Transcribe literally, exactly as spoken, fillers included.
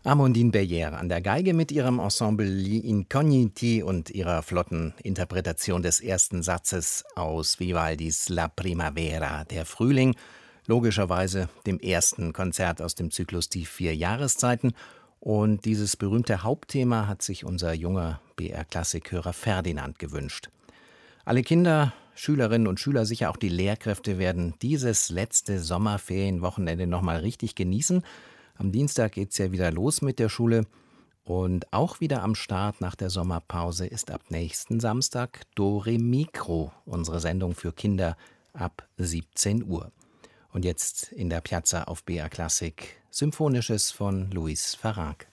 Amandine Berrière an der Geige mit ihrem Ensemble Gli Incogniti und ihrer flotten Interpretation des ersten Satzes aus Vivaldis La Primavera, der Frühling, logischerweise dem ersten Konzert aus dem Zyklus Die vier Jahreszeiten. Und dieses berühmte Hauptthema hat sich unser junger B R-Klassik-Hörer Ferdinand gewünscht. Alle Kinder, Schülerinnen und Schüler, sicher auch die Lehrkräfte, werden dieses letzte Sommerferienwochenende nochmal richtig genießen. Am Dienstag geht's ja wieder los mit der Schule und auch wieder am Start nach der Sommerpause ist ab nächsten Samstag Dore Mikro, unsere Sendung für Kinder ab siebzehn Uhr. Und jetzt in der Piazza auf B R Klassik Symphonisches von Luis Farag.